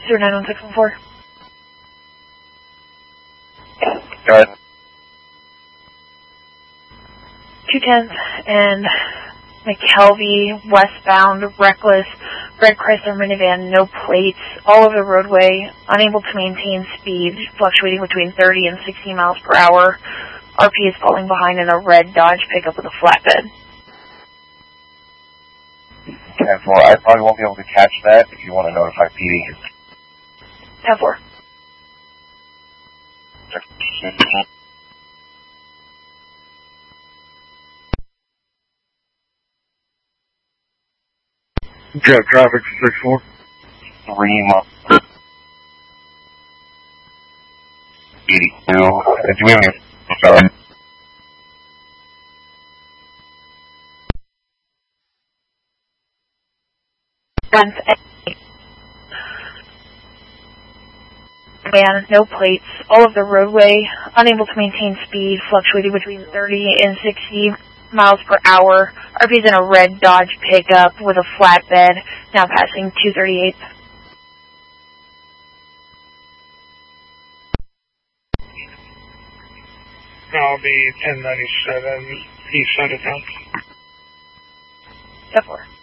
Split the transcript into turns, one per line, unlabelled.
091614.
Go ahead.
210th and McKelvey, westbound, reckless, red Chrysler minivan, no plates, all over the roadway, unable to maintain speed, fluctuating between 30 and 60 miles per hour. RP is falling behind in a red Dodge pickup with a flatbed.
10-4, I probably won't be able to catch that if you want to notify PD.
10-4.
Jet traffic 6-4.
3 miles. 82. Do we have any... Sorry.
Man, no plates, all of the roadway, unable to maintain speed, fluctuating between 30 and 60 miles per hour. RP's in a red Dodge pickup with a flatbed, now passing 238.
I'll be 1097 east side of town.
10-4.